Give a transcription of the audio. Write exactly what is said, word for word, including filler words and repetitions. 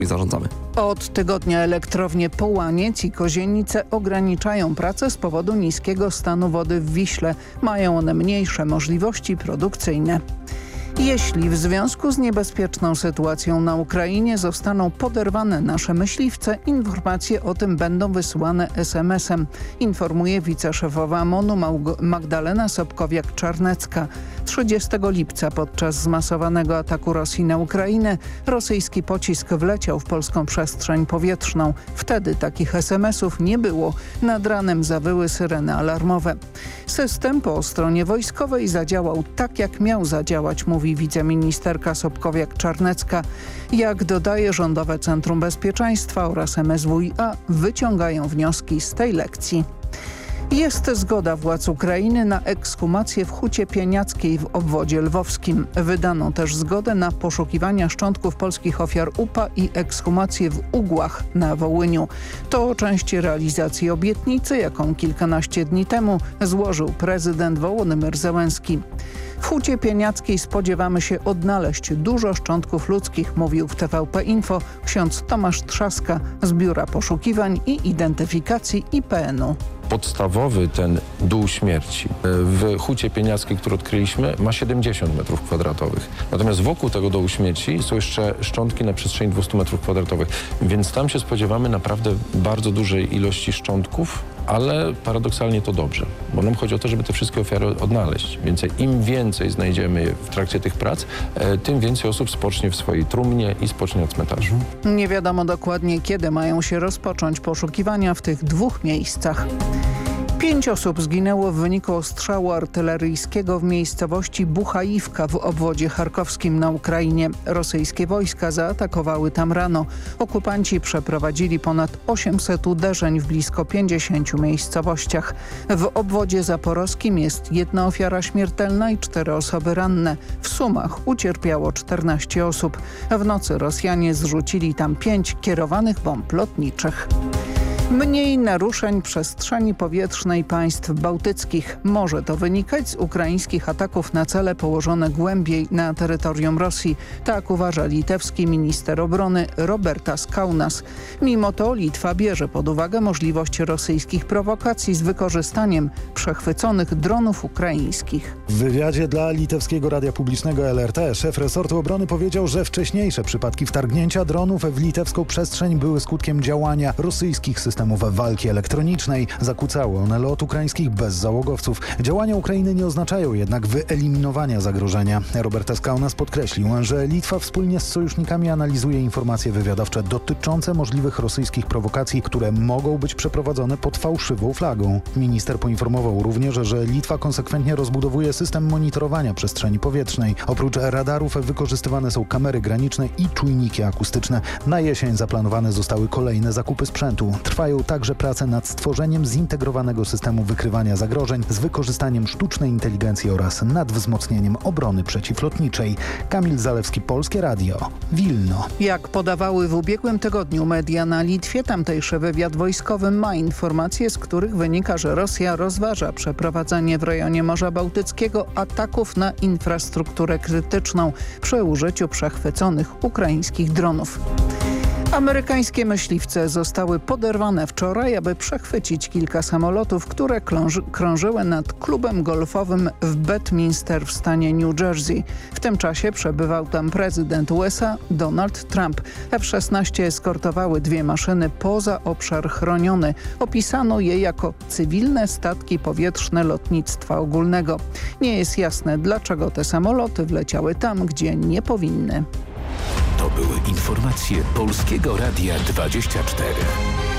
zarządzamy. Od tygodnia elektrownie Połaniec i Kozienice ograniczają pracę z powodu niskiego stanu wody w Wiśle. Mają one mniejsze możliwości produkcyjne. Jeśli w związku z niebezpieczną sytuacją na Ukrainie zostaną poderwane nasze myśliwce, informacje o tym będą wysyłane es em esem, informuje wiceszefowa MON-u Magdalena Sobkowiak-Czarnecka. trzydziestego lipca podczas zmasowanego ataku Rosji na Ukrainę rosyjski pocisk wleciał w polską przestrzeń powietrzną. Wtedy takich es em esów nie było. Nad ranem zawyły syreny alarmowe. System po stronie wojskowej zadziałał tak, jak miał zadziałać, mówi wiceministerka Sobkowiak-Czarnecka. Jak dodaje Rządowe Centrum Bezpieczeństwa oraz em es wu i a, wyciągają wnioski z tej lekcji. Jest zgoda władz Ukrainy na ekshumację w Hucie Pieniackiej w obwodzie lwowskim. Wydano też zgodę na poszukiwania szczątków polskich ofiar U P A i ekshumację w Ugłach na Wołyniu. To część realizacji obietnicy, jaką kilkanaście dni temu złożył prezydent Wołodymyr Zełenski. W Hucie Pieniackiej spodziewamy się odnaleźć dużo szczątków ludzkich, mówił w T V P Info ksiądz Tomasz Trzaska z Biura Poszukiwań i Identyfikacji I P N u. Podstawowy ten dół śmierci w Hucie Pieniackiej, który odkryliśmy, ma siedemdziesiąt metrów kwadratowych. Natomiast wokół tego dołu śmierci są jeszcze szczątki na przestrzeni dwieście metrów kwadratowych. Więc tam się spodziewamy naprawdę bardzo dużej ilości szczątków, ale paradoksalnie to dobrze, bo nam chodzi o to, żeby te wszystkie ofiary odnaleźć. Więc im więcej znajdziemy w trakcie tych prac, tym więcej osób spocznie w swojej trumnie i spocznie na cmentarzu. Nie wiadomo dokładnie, kiedy mają się rozpocząć poszukiwania w tych dwóch miejscach. Pięć osób zginęło w wyniku ostrzału artyleryjskiego w miejscowości Buchajivka w obwodzie charkowskim na Ukrainie. Rosyjskie wojska zaatakowały tam rano. Okupanci przeprowadzili ponad osiemset uderzeń w blisko pięćdziesięciu miejscowościach. W obwodzie zaporowskim jest jedna ofiara śmiertelna i cztery osoby ranne. W Sumach ucierpiało czternaście osób. W nocy Rosjanie zrzucili tam pięć kierowanych bomb lotniczych. Mniej naruszeń przestrzeni powietrznej państw bałtyckich. Może to wynikać z ukraińskich ataków na cele położone głębiej na terytorium Rosji. Tak uważa litewski minister obrony Robertas Kaunas. Mimo to Litwa bierze pod uwagę możliwość rosyjskich prowokacji z wykorzystaniem przechwyconych dronów ukraińskich. W wywiadzie dla litewskiego radia publicznego L R T szef resortu obrony powiedział, że wcześniejsze przypadki wtargnięcia dronów w litewską przestrzeń były skutkiem działania rosyjskich systemów walki elektronicznej. Zakłócały one lot ukraińskich bezzałogowców. Działania Ukrainy nie oznaczają jednak wyeliminowania zagrożenia. Robertas Kaunas podkreślił, że Litwa wspólnie z sojusznikami analizuje informacje wywiadowcze dotyczące możliwych rosyjskich prowokacji, które mogą być przeprowadzone pod fałszywą flagą. Minister poinformował również, że Litwa konsekwentnie rozbudowuje system monitorowania przestrzeni powietrznej. Oprócz radarów wykorzystywane są kamery graniczne i czujniki akustyczne. Na jesień zaplanowane zostały kolejne zakupy sprzętu. Trwają także prace nad stworzeniem zintegrowanego systemu wykrywania zagrożeń z wykorzystaniem sztucznej inteligencji oraz nad wzmocnieniem obrony przeciwlotniczej. Kamil Zalewski, Polskie Radio, Wilno. Jak podawały w ubiegłym tygodniu media na Litwie, tamtejszy wywiad wojskowy ma informacje, z których wynika, że Rosja rozważa przeprowadzenie w rejonie Morza Bałtyckiego ataków na infrastrukturę krytyczną przy użyciu przechwyconych ukraińskich dronów. Amerykańskie myśliwce zostały poderwane wczoraj, aby przechwycić kilka samolotów, które krąży, krążyły nad klubem golfowym w Bedminster w stanie New Jersey. W tym czasie przebywał tam prezydent U S A Donald Trump. F szesnaście eskortowały dwie maszyny poza obszar chroniony. Opisano je jako cywilne statki powietrzne lotnictwa ogólnego. Nie jest jasne, dlaczego te samoloty wleciały tam, gdzie nie powinny. To były informacje Polskiego Radia dwadzieścia cztery.